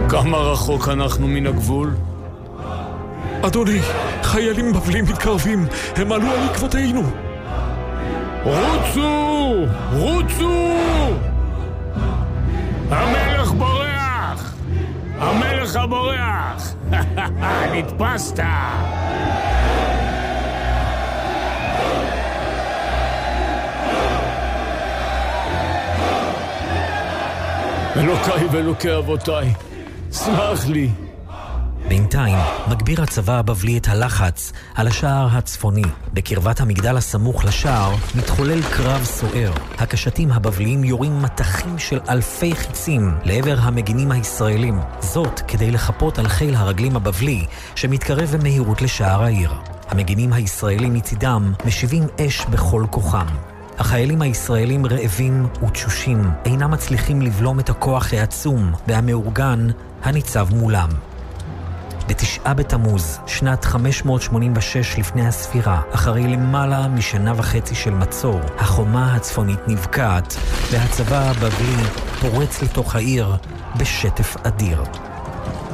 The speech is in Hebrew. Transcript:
כמה רחוק אנחנו מן הגבול? אדוני, חיילים בבלים מתקרבים, הם עלו על עקבותינו. רוצו! רוצו! המלך בורח! המלך הבורח! נתפסת! אלוקיי ואלוקי אבותיי, סלח לי. בינתיים מגביר הצבא הבבלי את הלחץ על השער הצפוני. בקרבת המגדל הסמוך לשער מתחולל קרב סוער. הקשתים הבבליים יורים מטחים של אלפי חיצים לעבר המגינים הישראלים. זאת כדי לחפות על חיל הרגלים הבבלי שמתקרב במהירות לשער העיר. המגינים הישראלים מצידם משיבים אש בכל כוחם. החיילים הישראלים רעבים ותשושים, אינם מצליחים לבלום את הכוח העצום והמאורגן הניצב מולם. בתשעה בתמוז, שנת 586 לפני הספירה, אחרי למעלה משנה וחצי של מצור, החומה הצפונית נבקעת, והצבא הבבלי פורץ לתוך העיר בשטף אדיר.